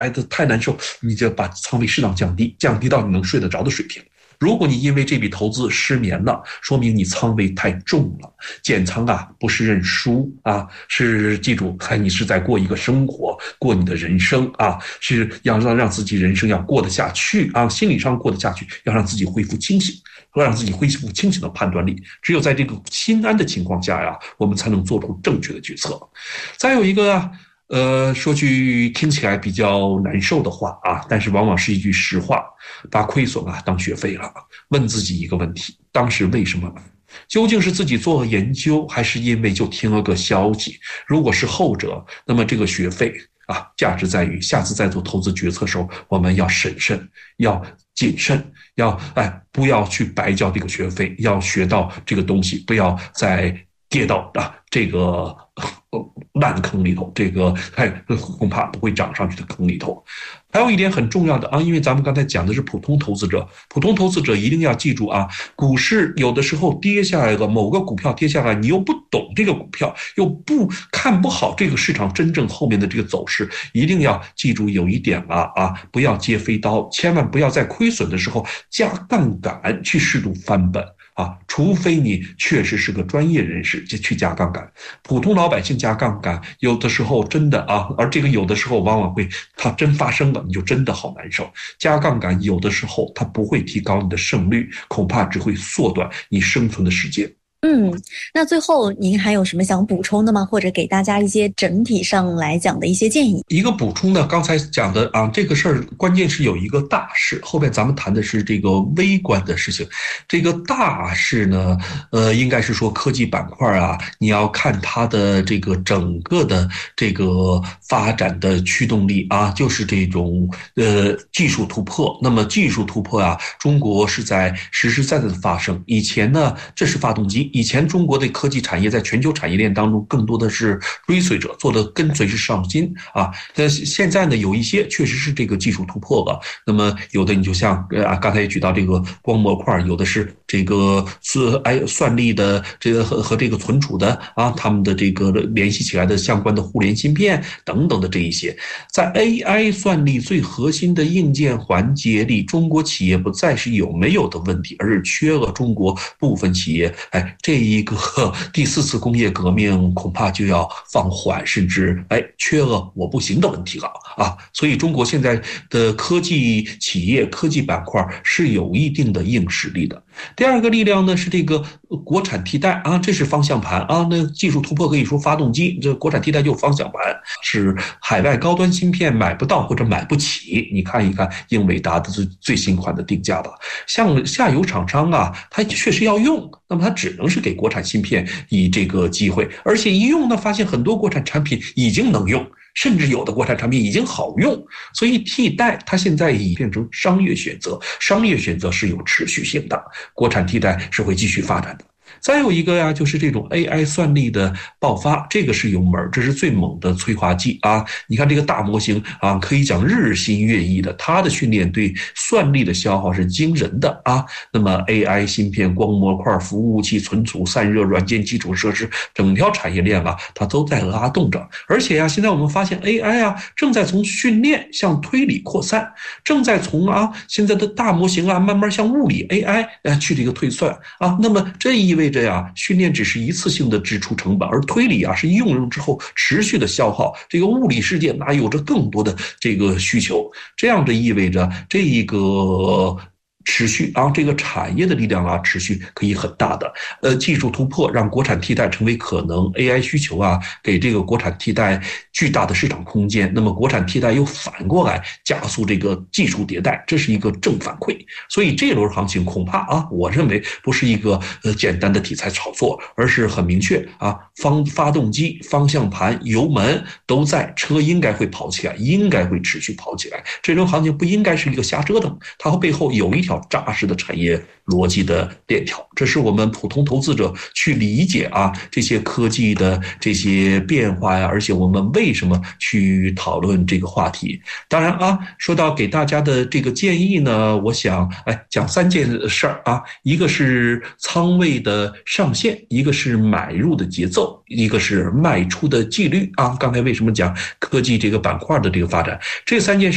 的太难受，你就把仓位适当降低，降低到你能睡得着的水平。如果你因为这笔投资失眠了，说明你仓位太重了。减仓啊，不是认输啊，是记住，你是在过一个生活，过你的人生啊，是要让自己人生要过得下去啊，心理上过得下去，要让自己恢复清醒，让自己恢复清醒的判断力。只有在这个心安的情况下呀，我们才能做出正确的决策。再有一个啊。说句听起来比较难受的话啊，但是往往是一句实话，把亏损啊当学费了。问自己一个问题：当时为什么买？究竟是自己做了研究，还是因为就听了个消息？如果是后者，那么这个学费啊，价值在于下次再做投资决策的时候，我们要审慎，要谨慎，要不要去白交这个学费，要学到这个东西，不要再跌到这个烂坑里头，这个恐怕不会涨上去的坑里头。还有一点很重要的啊，因为咱们刚才讲的是普通投资者，普通投资者一定要记住啊，股市有的时候跌下来了，某个股票跌下来，你又不懂这个股票，又看不好这个市场真正后面的这个走势，一定要记住有一点不要接飞刀，千万不要在亏损的时候加杠杆去试图翻本。除非你确实是个专业人士去加杠杆，普通老百姓加杠杆，有的时候真的而这个有的时候往往会它真发生了，你就真的好难受。加杠杆有的时候它不会提高你的胜率，恐怕只会缩短你生存的时间。 那最后您还有什么想补充的吗？或者给大家一些整体上来讲的一些建议？ 一个补充呢，刚才讲的这个事儿关键是有一个大事，后边咱们谈的是这个微观的事情。这个大事呢，应该是说科技板块你要看它的这个整个的这个发展的驱动力就是这种技术突破。那么技术突破中国是在实实在在的发生。以前呢，这是发动机。以前中国的科技产业在全球产业链当中更多的是追随者，做的跟随是上心但现在呢，有一些确实是这个技术突破了。那么有的你就像刚才也举到这个光模块，有的是这个算力的这个和这个存储的他们的这个联系起来的相关的互联芯片等等的这一些，在 AI 算力最核心的硬件环节里，中国企业不再是有没有的问题，而是缺了中国部分企业这一个第4次工业革命恐怕就要放缓，甚至缺了我不行的问题了所以中国现在的科技企业、科技板块是有一定的硬实力的。第二个力量呢是这个国产替代这是方向盘那技术突破可以说发动机，这国产替代就是方向盘，是海外高端芯片买不到或者买不起。你看一看英伟达的最新款的定价吧，像下游厂商它确实要用，那么它只能是给国产芯片以这个机会，而且一用呢，发现很多国产产品已经能用，甚至有的国产产品已经好用，所以替代它现在已变成商业选择，商业选择是有持续性的，国产替代是会继续发展的。再有一个就是这种 AI 算力的爆发，这个是有门，这是最猛的催化剂你看这个大模型可以讲日新月异的，它的训练对算力的消耗是惊人的那么 AI 芯片、光模块、服务器、存储、散热、软件基础设施，整条产业链它都在拉动着。而且现在我们发现 AI 正在从训练向推理扩散，正在从现在的大模型慢慢向物理 AI 去这个推算那么这意味着训练只是一次性的支出成本，而推理是应用之后持续的消耗，这个物理世界哪有着更多的这个需求，这样的意味着这一个持续这个产业的力量持续可以很大的技术突破让国产替代成为可能， AI 需求给这个国产替代巨大的市场空间，那么国产替代又反过来加速这个技术迭代，这是一个正反馈。所以这轮行情恐怕我认为不是一个简单的题材炒作，而是很明确发动机、方向盘、油门都在，车应该会跑起来，应该会持续跑起来。这轮行情不应该是一个瞎折腾，它背后有一条扎实的产业逻辑的链条，这是我们普通投资者去理解这些科技的这些变化而且我们为什么去讨论这个话题。当然说到给大家的这个建议呢，我想讲3件事儿一个是仓位的上限，一个是买入的节奏，一个是卖出的纪律刚才为什么讲科技这个板块的这个发展，这3件事